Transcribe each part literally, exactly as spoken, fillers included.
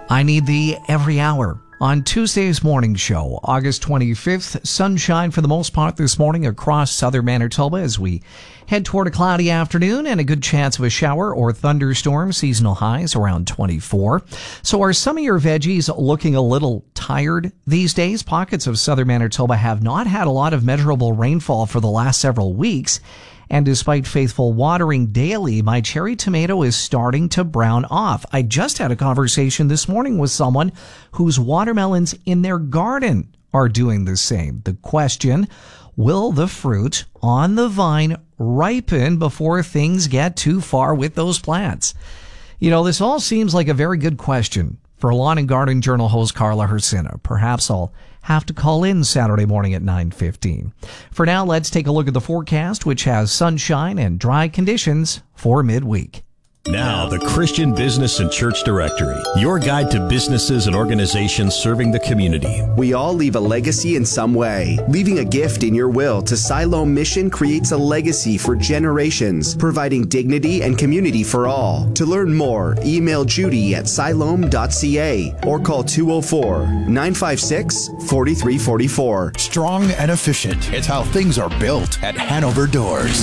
I need thee every hour. On Tuesday's morning show, August twenty-fifth, sunshine for the most part this morning across southern Manitoba as we head toward a cloudy afternoon and a good chance of a shower or thunderstorm. Seasonal highs around twenty-four. So are some of your veggies looking a little tired these days? Pockets of southern Manitoba have not had a lot of measurable rainfall for the last several weeks. And despite faithful watering daily, my cherry tomato is starting to brown off. I just had a conversation this morning with someone whose watermelons in their garden are doing the same. The question, will the fruit on the vine ripen before things get too far with those plants? You know, this all seems like a very good question for Lawn and Garden Journal host Carla Hersina. Perhaps I'll have to call in Saturday morning at nine fifteen. For now, let's take a look at the forecast, which has sunshine and dry conditions for midweek. Now, the Christian Business and Church Directory, your guide to businesses and organizations serving the community. We all leave a legacy in some way. Leaving a gift in your will to Siloam Mission creates a legacy for generations, providing dignity and community for all. To learn more, email Judy at siloam dot c a or call two oh four, nine five six, four three four four. Strong and efficient. It's how things are built at Hanover Doors.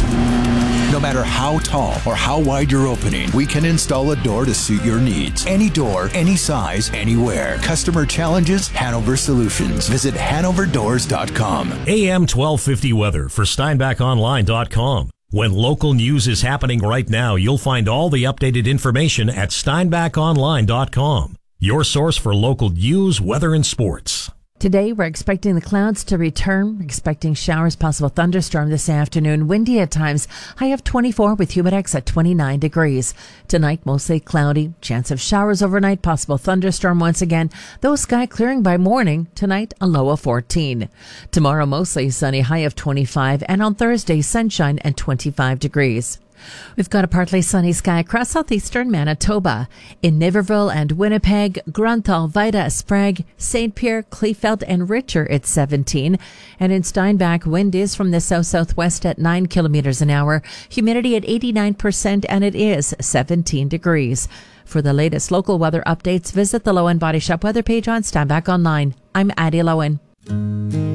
No matter how tall or how wide your opening, we can install a door to suit your needs. Any door, any size, anywhere. Customer challenges, Hanover Solutions. Visit hanover doors dot com. A M twelve fifty weather for steinbach online dot com. When local news is happening right now, you'll find all the updated information at steinbach online dot com. Your source for local news, weather, and sports. Today, we're expecting the clouds to return, expecting showers, possible thunderstorm this afternoon, windy at times, high of twenty-four with humidex at twenty-nine degrees. Tonight, mostly cloudy, chance of showers overnight, possible thunderstorm once again, though sky clearing by morning. Tonight, a low of fourteen. Tomorrow, mostly sunny, high of twenty-five, and on Thursday, sunshine and twenty-five degrees. We've got a partly sunny sky across southeastern Manitoba. In Niverville and Winnipeg, Grunthal, Vida, Sprague, Saint Pierre, Kleefeld, and Richer, it's seventeen. And in Steinbach, wind is from the south-southwest at nine kilometers an hour. Humidity at eighty-nine percent, and it is seventeen degrees. For the latest local weather updates, visit the Lowen Body Shop weather page on Steinbach Online. I'm Addie Lowen.